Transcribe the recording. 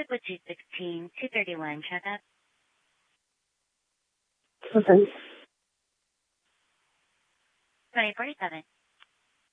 Traffic with 216, 231, check up. Okay. 2047.